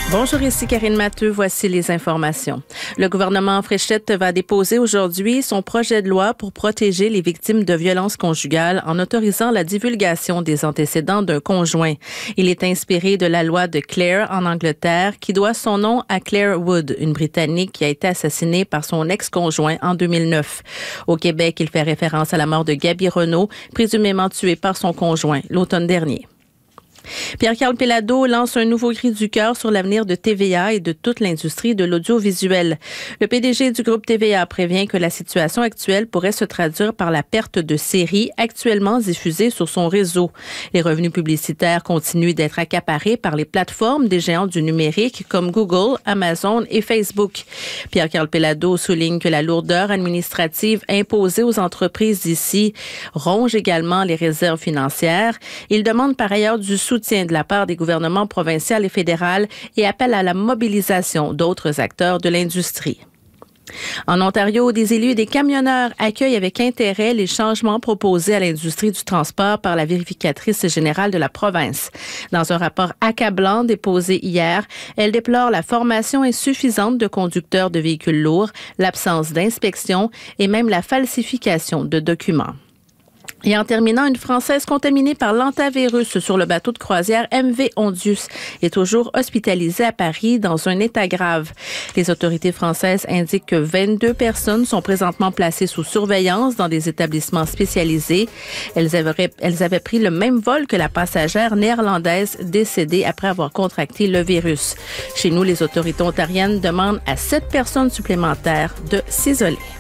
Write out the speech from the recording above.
Bonjour, ici Karine Matteux. Voici les informations. Le gouvernement Fréchette va déposer aujourd'hui son projet de loi pour protéger les victimes de violences conjugales en autorisant la divulgation des antécédents d'un conjoint. Il est inspiré de la loi de Clare en Angleterre qui doit son nom à Claire Wood, une Britannique qui a été assassinée par son ex-conjoint en 2009. Au Québec, il fait référence à la mort de Gaby Renaud, présumément tuée par son conjoint l'automne dernier. Pierre-Carl Péladeau lance un nouveau cri du cœur sur l'avenir de TVA et de toute l'industrie de l'audiovisuel. Le PDG du groupe TVA prévient que la situation actuelle pourrait se traduire par la perte de séries actuellement diffusées sur son réseau. Les revenus publicitaires continuent d'être accaparés par les plateformes des géants du numérique comme Google, Amazon et Facebook. Pierre-Carl Péladeau souligne que la lourdeur administrative imposée aux entreprises d'ici ronge également les réserves financières. Il demande par ailleurs du soutien de la part des gouvernements provincial et fédéral et appelle à la mobilisation d'autres acteurs de l'industrie. En Ontario, des élus et des camionneurs accueillent avec intérêt les changements proposés à l'industrie du transport par la vérificatrice générale de la province. Dans un rapport accablant déposé hier, elle déplore la formation insuffisante de conducteurs de véhicules lourds, l'absence d'inspection et même la falsification de documents. Et en terminant, une Française contaminée par l'hantavirus sur le bateau de croisière MV Ondius est toujours hospitalisée à Paris dans un état grave. Les autorités françaises indiquent que 22 personnes sont présentement placées sous surveillance dans des établissements spécialisés. Elles avaient pris le même vol que la passagère néerlandaise décédée après avoir contracté le virus. Chez nous, les autorités ontariennes demandent à 7 personnes supplémentaires de s'isoler.